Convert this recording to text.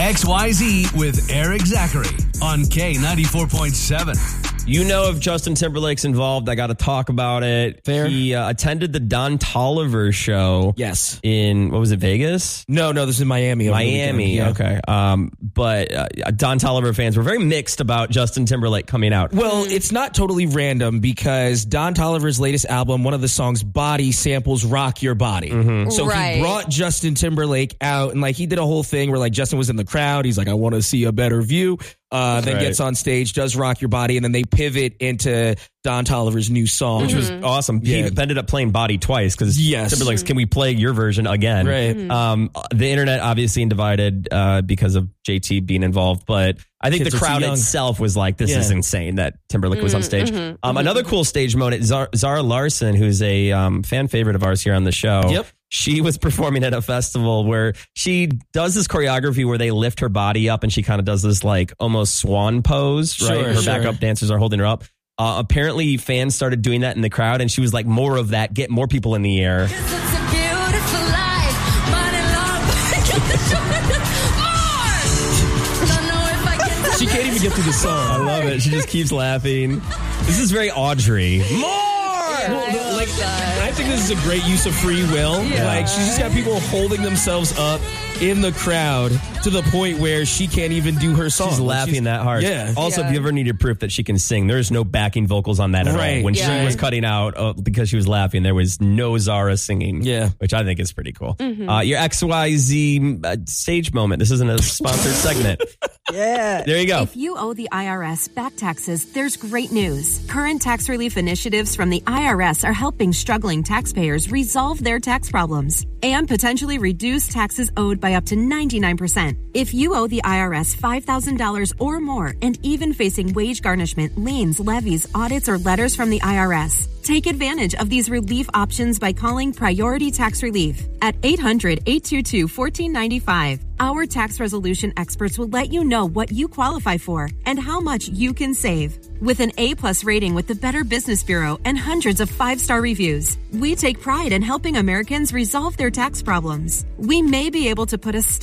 XYZ with Eric Zachary on K94.7. You know if Justin Timberlake's involved, I got to talk about it. Fair. He attended the Don Toliver show. Yes. In, what was it, Vegas? No, this is in Miami. Miami, okay. But Don Toliver fans were very mixed about Justin Timberlake coming out. Well, it's not totally random because Don Toliver's latest album, one of the songs, Body, samples Rock Your Body. Mm-hmm. So he brought Justin Timberlake out and he did a whole thing where Justin was in the crowd. He's like, I want to see a better view. Then gets on stage, does Rock Your Body, and then they pivot into Don Toliver's new song. Which was awesome. Yeah. He ended up playing Body twice because Timberlake's, can we play your version again? Right. The internet obviously divided because of JT being involved, but I think the crowd itself was like, this is insane that Timberlake was on stage. Another cool stage moment, Zara Larsson, who's a fan favorite of ours here on the show. Yep. She was performing at a festival where she does this choreography where they lift her body up and she kind of does this almost swan pose, right? Her backup dancers are holding her up. Apparently fans started doing that in the crowd and she was like, more of that, get more people in the air. She can't even get through the song. I love it. She just keeps laughing. This is very Audrey. More! I think this is a great use of free will. Yeah. She's just got people holding themselves up in the crowd to the point where she can't even do her song. She's laughing that hard. Yeah. Also, if you ever needed proof that she can sing, there's no backing vocals on that at all. When she was cutting out because she was laughing, there was no Zara singing. Yeah. Which I think is pretty cool. Your XYZ stage moment. This isn't a sponsored segment. Yeah. There you go. If you owe the IRS back taxes, there's great news. Current tax relief initiatives from the IRS are helping struggling taxpayers resolve their tax problems and potentially reduce taxes owed by up to 99%. If you owe the IRS $5,000 or more and even facing wage garnishment, liens, levies, audits, or letters from the IRS, take advantage of these relief options by calling Priority Tax Relief at 800-822-1495. Our tax resolution experts will let you know what you qualify for and how much you can save. With an A+ rating with the Better Business Bureau and hundreds of 5-star reviews, we take pride in helping Americans resolve their tax problems. We may be able to put a stop